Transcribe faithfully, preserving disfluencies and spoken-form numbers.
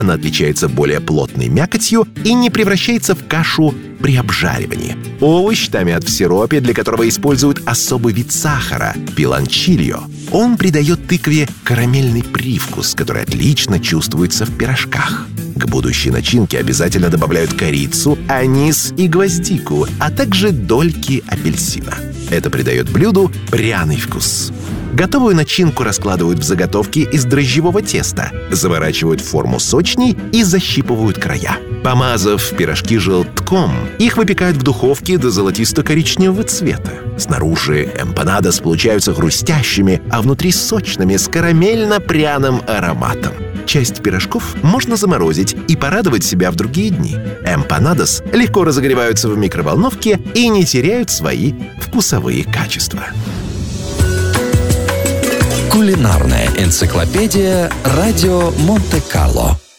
Она отличается более плотной мякотью и не превращается в кашу при обжаривании. Овощ томят в сиропе, для которого используют особый вид сахара – пиланчильо. Он придает тыкве карамельный привкус, который отлично чувствуется в пирожках. К будущей начинке обязательно добавляют корицу, анис и гвоздику, а также дольки апельсина. Это придает блюду пряный вкус. Готовую начинку раскладывают в заготовки из дрожжевого теста, заворачивают в форму сочней и защипывают края. Помазав пирожки желтком, их выпекают в духовке до золотисто-коричневого цвета. Снаружи эмпанадос получаются хрустящими, а внутри сочными с карамельно-пряным ароматом. Часть пирожков можно заморозить и порадовать себя в другие дни. Эмпанадос легко разогреваются в микроволновке и не теряют свои вкусовые качества. Кулинарная энциклопедия «Радио Монте-Карло».